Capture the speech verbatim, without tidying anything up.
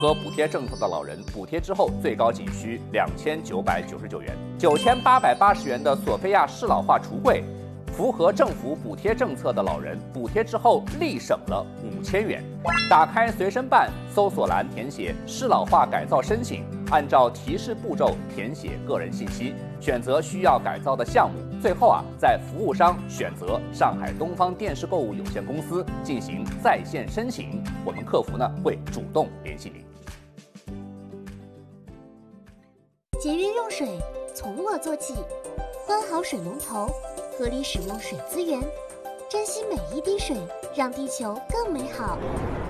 合补贴政策的老人，补贴之后最高仅需两千九百九十九元，九千八百八十元的索菲亚适老化橱柜。 符合政府补贴政策的老人，补贴之后立省了五千元。打开随身办，搜索栏填写适老化改造申请，按照提示步骤填写个人信息，选择需要改造的项目。最后啊，在服务商选择上海东方电视购物有限公司进行在线申请，我们客服呢会主动联系您。 节约用水，从我做起，关好水龙头。 合理使用水资源，珍惜每一滴水，让地球更美好。